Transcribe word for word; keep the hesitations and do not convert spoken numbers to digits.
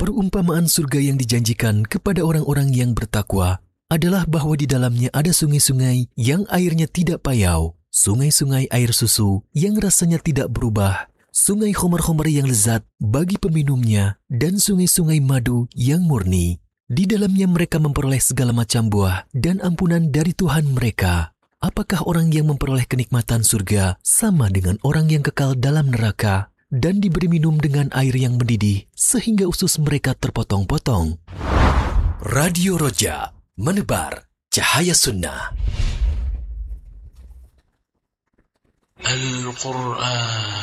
Perumpamaan surga yang dijanjikan kepada orang-orang yang bertakwa adalah bahwa di dalamnya ada sungai-sungai yang airnya tidak payau, sungai-sungai air susu yang rasanya tidak berubah, sungai khamar-khamar yang lezat bagi peminumnya, dan sungai-sungai madu yang murni. Di dalamnya mereka memperoleh segala macam buah dan ampunan dari Tuhan mereka. Apakah orang yang memperoleh kenikmatan surga sama dengan orang yang kekal dalam neraka dan diberi minum dengan air yang mendidih sehingga usus mereka terpotong-potong? Radio Roja, menebar cahaya sunnah. Al-Quran